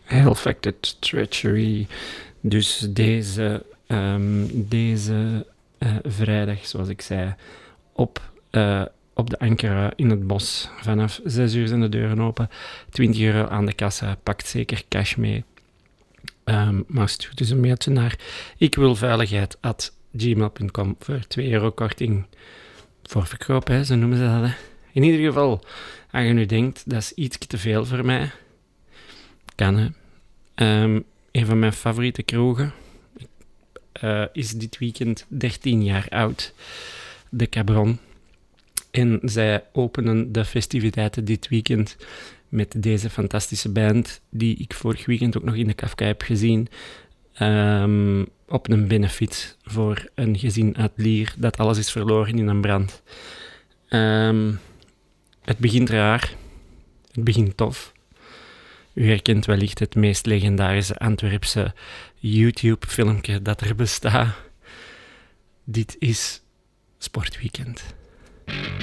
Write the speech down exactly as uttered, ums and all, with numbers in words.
Hell-Facted Treachery. Dus deze, um, deze uh, vrijdag, zoals ik zei, op, uh, op de Ankara in het bos. Vanaf zes uur zijn de deuren open. twintig euro aan de kassa. Pakt zeker cash mee. Um, maar stuur dus een mailtje naar ikwilveiligheid at gmail punt com voor twee euro korting voor verkoop, hè, zo noemen ze dat. Hè. In ieder geval, als je nu denkt, dat is iets te veel voor mij. Kan, hè. Um, een van mijn favoriete kroegen uh, is dit weekend dertien jaar oud. De Cabron. En zij openen de festiviteiten dit weekend met deze fantastische band, die ik vorig weekend ook nog in de Kafka heb gezien, um, op een benefit voor een gezin uit Lier, dat alles is verloren in een brand. Um, het begint raar, het begint tof. U herkent wellicht het meest legendarische Antwerpse YouTube-filmpje dat er bestaat. Dit is Sportweekend.